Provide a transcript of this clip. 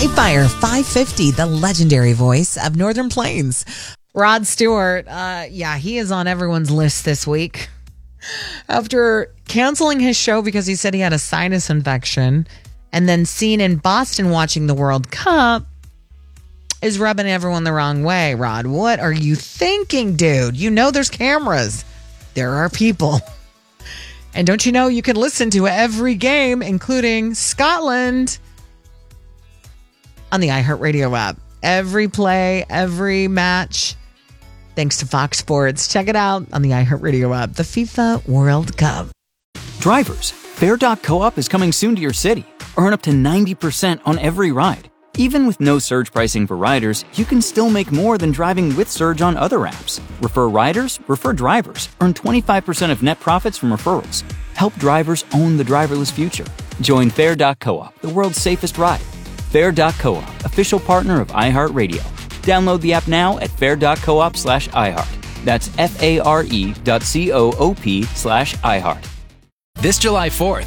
Cape Fire 550, the legendary voice of Northern Plains. Rod Stewart, he is on everyone's list this week. After canceling his show because he said he had a sinus infection and then seen in Boston watching the World Cup, is rubbing everyone the wrong way. Rod, what are you thinking, dude? You know there's cameras. There are people. And don't you know you can listen to every game, including Scotland, on the iHeartRadio app. Every play, every match, thanks to Fox Sports. Check it out on the iHeartRadio app. The FIFA World Cup. Drivers, Fair.coop is coming soon to your city. Earn up to 90% on every ride. Even with no surge pricing for riders, you can still make more than driving with Surge on other apps. Refer riders, refer drivers. Earn 25% of net profits from referrals. Help drivers own the driverless future. Join Fair.coop, the world's safest ride. Fair.coop, official partner of iHeartRadio. Download the app now at fair.coop/iHeart. That's FARE.coop/iHeart. This July 4th,